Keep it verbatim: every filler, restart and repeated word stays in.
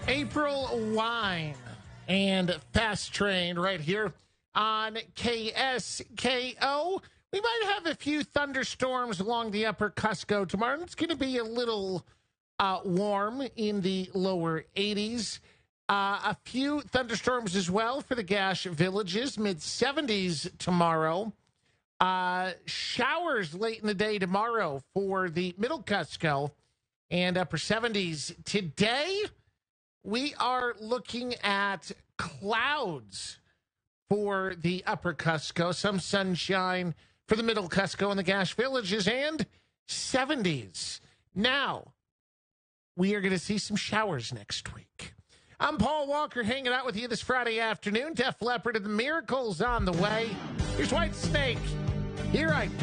April Wine and Fast Train right here on K S K O. We might have a few thunderstorms along the upper Cusco tomorrow. It's going to be a little uh, warm in the lower eighties. Uh, a few thunderstorms as well for the Gash Villages, mid seventies tomorrow. Uh, showers late in the day tomorrow for the middle Cusco and upper seventies. Today, we are looking at clouds for the upper Cusco, some sunshine for the middle Cusco and the Gash Villages, and seventies. Now, we are going to see some showers next week. I'm Paul Walker hanging out with you this Friday afternoon. Def Leppard and the Miracles on the way. Here's White Snake. Here I go.